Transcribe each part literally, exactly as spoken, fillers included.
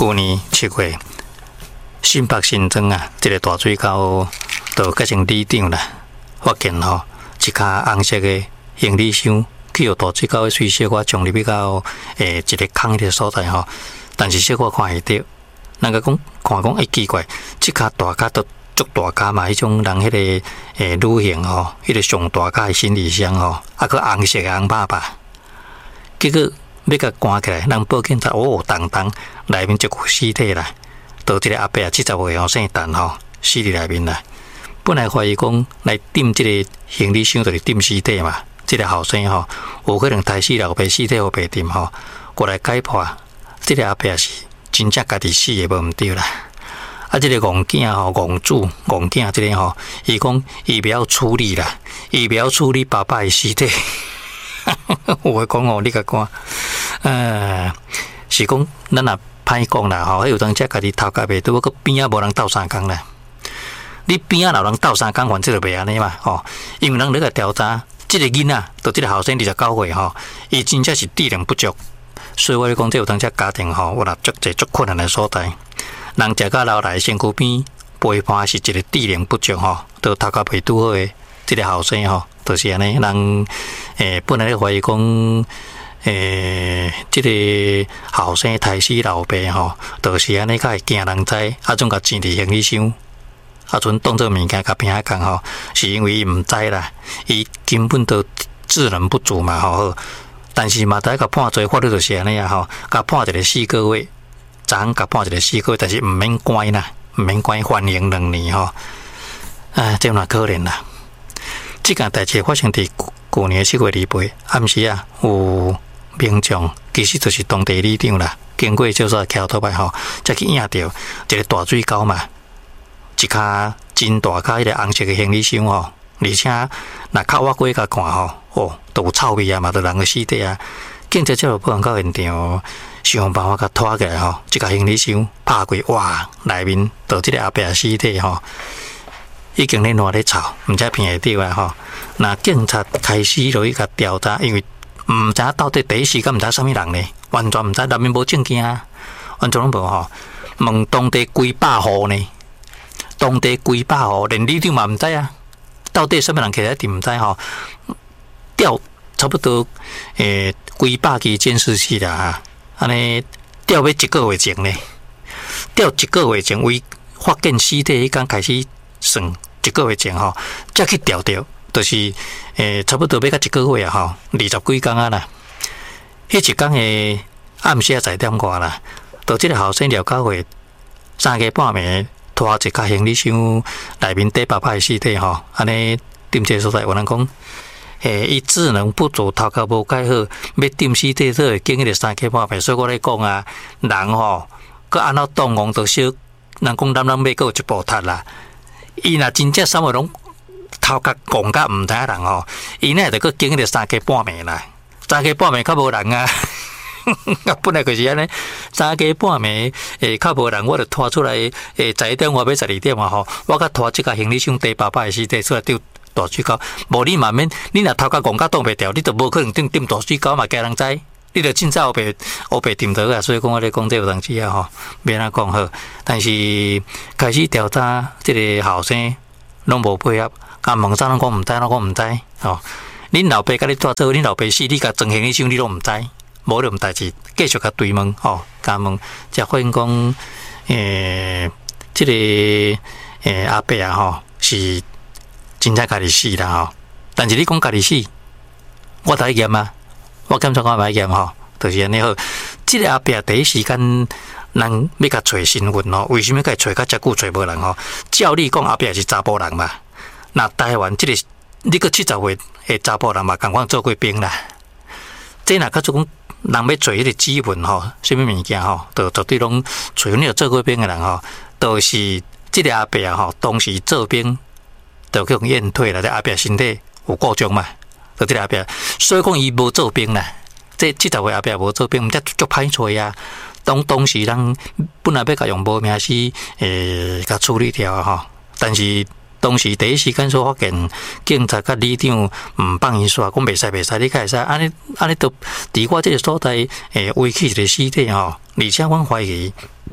去年七月，新北新庄啊，这个大水沟就改成里长啦，发现吼、哦、一卡红色的行李箱去到大水沟的水小可冲入比较诶一个坑的所在吼，但是小可看会到，人家讲看讲，哎奇怪，这卡大卡都足大卡嘛，迄种人迄、那个诶旅行吼，迄、那个上大卡的行李箱吼，啊个红色的红爸爸，结果要甲关起来，人报警查，哦，当当内面就有尸体啦，到这个阿伯啊，七十岁吼姓陈吼，死伫内面啦。本来怀疑讲来掂这个行李箱就是掂尸体嘛，这个后生吼有可能胎死老爸尸体互白掂吼，过来解剖，这个阿伯是真正家己死的无毋对啦。啊，这个戆囝吼，戆主戆囝这个吼，伊讲伊不要处理啦，伊不要处理爸爸的尸体。有诶讲哦，你甲看，呃，是讲咱若歹讲啦吼，有当只家己头壳袂拄，个边仔无人斗相共啦。你边仔老人斗相共，反正就袂安尼嘛，吼、哦。因为人咧个调查，即、这个囡仔，就即个后生二十九岁吼，伊真正是智能不足，所以我咧讲，即有当只家庭吼，有啦足济足困难诶所在。人食到老来身躯边陪伴是一个智能不足吼，都头壳袂拄好诶，即个后生吼。就是安尼，人诶、欸、本来咧怀疑讲，诶、欸，即、这个后生胎死老爸吼，就是安尼，甲会惊人知，啊，种甲钱伫行李箱，啊，阵当做物件甲平下讲吼，是因为伊毋知啦，伊根本都智能不足嘛吼。但是嘛，大家甲判罪，法律就是安尼啊吼，甲判一个四个月，昨昏甲判一个四个月，但是毋免关啦，毋免关缓刑两年吼，啊，这么可怜啦。这件代志发生伫去年七月二八暗时啊，有民众其实就是当地里长啦，经过叫做桥头摆吼，才去影到一个大水沟嘛，一卡真大卡迄个红色的行李箱吼，而且若靠我过甲看吼，哦，都有臭味啊嘛，都人个尸体啊，警察才有报案到现场，想办法甲拖起来吼，一个行李箱拍开，哇，内面就即个阿伯尸体吼。已经咧烂咧吵，毋知骗会着啊吼。那警察开始落去甲调查，因为毋知到底第一时间毋知啥物人呢，完全毋知内面无证件啊，完全拢无吼。问当地几百户呢，当地几百户连里长嘛毋知啊，到底啥物人起来一定毋知吼。调差不多诶几百支监视器啦哈，安尼调要一个月前呢，调一个月前为发现尸体迄天开始。算一个月前吼，才去调调，就是诶、欸，差不多要到一个月啊吼，二十几天啊啦。迄一天诶暗时啊十点外啦，到即个后生了九岁，三更半暝拖一卡行李箱内面底爸爸诶尸体吼，安尼掂这所在有人讲，诶、欸，伊智能不足，头壳无改好，要掂尸体都会经迄个三更半暝，所以我咧讲啊，人吼，佮安怎动工都小，人讲男人尾佮有一步踢啦。伊若真正啥物拢头壳讲甲毋知影人吼，伊呢就搁经历三更半暝啦，三更半暝较无人啊，本来就是安尼，三更半暝诶较无人，我就拖出来诶十一点外要十二点啊吼，我甲拖即个行李箱底爸爸诶尸体出来丢大水沟，无你嘛免，你若头壳讲甲挡袂掉，你就无可能定定大水沟嘛，惊人知。你著凊彩黑白黑白tìm到啊，所以讲我咧讲这有当时啊吼，免安讲好。但是开始调查，即个后生拢无配合，甲问啥拢讲毋知，拢讲毋知吼。恁老爸甲你带做，恁老爸死，你甲装行李箱你拢毋知，无论代志，继续甲追问吼，甲问，才发现讲，诶、欸，即、這个诶、欸、阿伯啊吼，是真正家己死啦吼。但是你讲家己死，我第一验啊。我检察官买验吼，就是安尼好。即、這個阿伯第一時間，人要甲找身份吼，為什麼甲找甲遮久找無人吼？照理講阿伯是查甫人嘛，那台灣即、這個你個七十歲的查甫人嘛，共款做過兵啦。即若較做講人要找迄個指紋吼，啥物物件吼，就絕對攏除你有做過兵的人吼，都、就是即個阿伯啊吼，當時做兵就去用驗退啦，即阿伯身體有故障嘛。就即個阿伯，所以講伊無做兵啦。即七十歲阿伯無做兵，毋則足歹找啊。當當時人本來要甲用無名屍誒甲處理掉吼，但是當時第一時間所發現，警察甲里長毋放伊煞，講袂使袂使，你會使安尼安尼，都佇我即個所在誒遺棄一個屍體吼，而且阮懷疑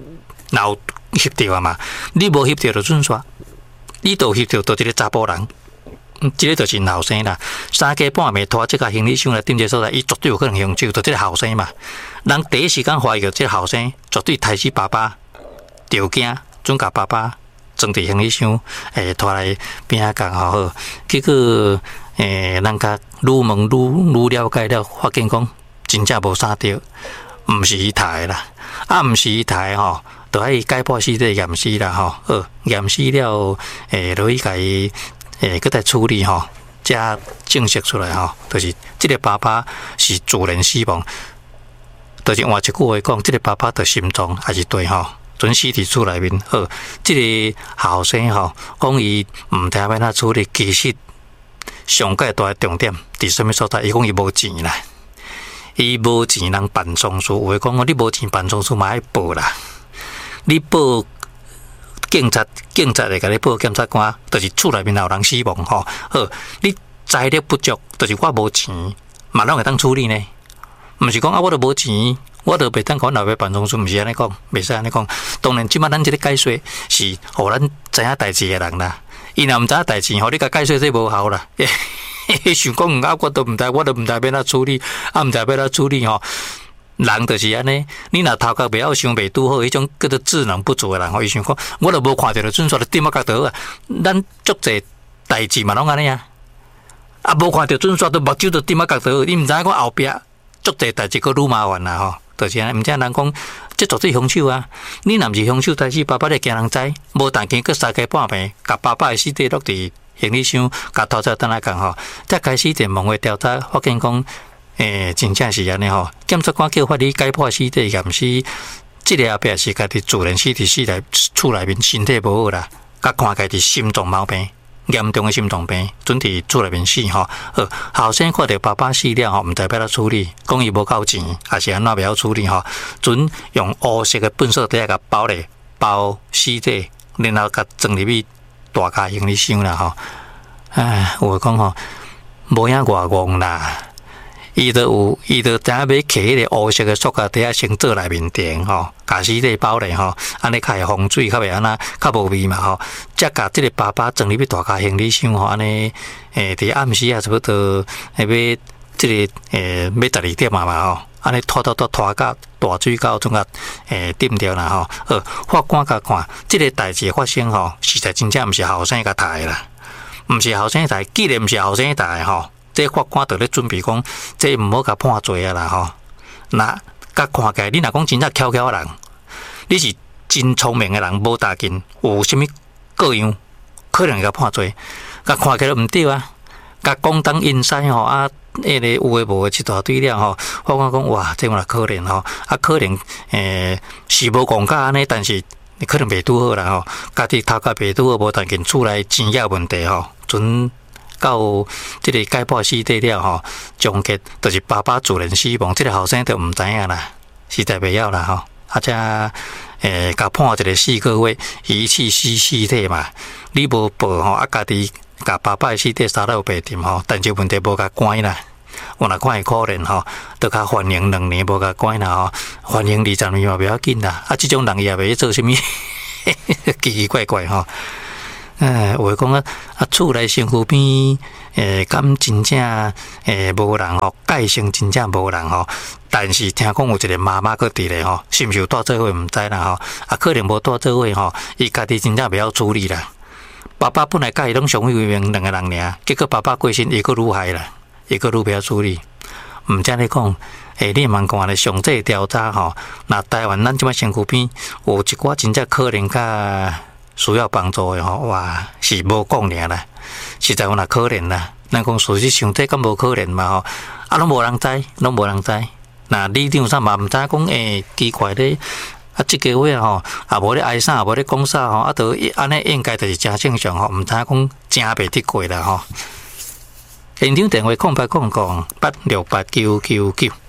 然后翕到啊嘛，你无翕到就准煞，你都翕到，都一个查甫人。即个就是后生啦，三更半暝拖即个行李箱来踮这所在，伊绝对有可能凶手，就即个后生嘛。人第一时间怀疑到即个后生，绝对杀死爸爸，着惊，准甲爸爸装伫行李箱，诶，拖来边仔讲好好。结果诶，人家愈问愈愈了解了，发现讲真正无杀着，毋是伊杀的啦，啊，毋是伊杀的吼，就爱解剖尸体验尸啦吼，好，验尸了，诶，落去甲伊。诶，搁再处理吼，才证实出来吼，就是这个爸爸是自然死亡。就是换一句话讲，这个爸爸的心脏还是对吼，准尸体出来面好。这个后生吼，讲伊毋知要怎处理，其实上界大重点伫什么所在？伊讲伊无钱啦，伊无钱人办丧事，有诶讲你无钱办丧事嘛爱报啦，你报。警察，警察会甲你报检察官，就是厝内面有人死亡吼。好，你财力不足，就是我无钱，嘛拢会当处理呢。毋是讲啊，我都无钱，我都袂当讲老爸办丧事，毋是安尼讲，袂使安尼讲。当然，即摆咱即个解说是互咱知影代志诶人啦。伊若毋知影代志，吼，你甲解说这无效啦。想讲啊，我都毋知，我都毋知要怎处理，啊，毋知要怎处理吼。人就是安尼，你若头壳袂晓想袂拄好，迄种叫做智能不足诶人，吼，伊想讲，我都无看到，就准煞就点啊角度啊。咱足济代志嘛拢安尼啊，啊无看到准煞都目睭都点啊角度，你毋知影讲后壁足济代志佫愈麻烦啦吼，就是安尼。毋知人讲，这绝对凶手啊！你若毋是凶手，但是爸爸咧惊人知，无但见佫三更半暝，甲爸爸诶尸体落伫行李箱，甲拖走倒来讲吼，才开始电问话调查，发现讲。诶，真正是安尼吼，检察官叫法律解剖尸体验尸，即个后壁是家己自然死伫死内厝内面身体无好啦，甲看家己心脏毛病，严重诶心脏病，准伫厝内面死吼。好，后生看到爸爸死了吼，毋知要怎处理，讲伊无够钱，还是安怎袂晓处理吼？准用乌色诶粪扫袋甲包咧，包尸体，然后甲装入去大卡行李箱啦吼。唉，有诶讲吼，无影外戆啦。伊都有，伊都知影要摕迄个乌色的塑胶袋先做内面垫吼，甲尸体包咧吼，安尼较会防水，较袂安那，较无味嘛吼。则甲即个爸爸装入去大卡行李箱吼，安尼诶，伫暗时啊，差不多下要即个诶要十二点啊嘛吼，安尼拖拖拖拖到大水沟总甲诶浸掉啦吼。好，法官甲看，即个代志发生吼，实在真正毋是后生甲杀的啦，毋是后生杀，既然毋是后生杀的吼。这法官就咧准备讲，这毋好甲判罪啊啦吼。那甲看起来，你若讲真正巧巧的人，你是真聪明的人，无大劲，有啥物各样可能甲判罪？甲看起来毋对啊！甲讲当因西吼啊，迄个有诶无诶一大堆了吼。法官讲哇，这嘛可能吼，啊可能诶是无讲甲安尼，但是可能袂拄好啦吼。家己头壳袂拄好，无但见厝内钱也问题吼，准。到即个解剖尸体了吼，终结就是爸爸自然死亡，即、这个后生都毋知影啦，实在袂晓啦吼，啊则诶，甲判一个四个月遗弃尸尸体嘛，你无报吼，啊家己甲爸爸诶尸体杀到白沉吼，但是问题无甲关啦，我若看会可怜吼，都甲缓刑两年无甲关啦吼，缓刑二十年嘛袂要紧啦，啊即种人伊也袂做啥物奇奇怪怪吼。诶，有诶讲啊，啊，厝内身躯边，诶，敢真正诶无人吼，盖成真正无人吼。但是听讲有一个妈妈搁伫咧吼，是毋是有带做伙毋知啦吼。啊，可能无带做伙吼，伊家己真正袂晓处理啦。爸爸本来甲伊拢相依为命两个人尔，结果爸爸过身，伊搁愈害啦，伊搁愈袂晓处理。毋则咧讲，诶，你问看咧详细调查吼，那台湾咱即摆身躯边有一寡真正可能甲。需要帮助的吼，哇，是无讲尔啦，实在有若可怜啦。咱讲事实上，这敢无可能嘛吼？啊，拢无人知，拢无人知。那李长啥嘛毋知讲诶，奇怪咧，啊，即个月吼，啊无咧哀啥，无咧讲啥吼，啊，都安尼应该就是真正常吼，毋知讲真袂得过啦吼。现场电话空八空空八六八九九九。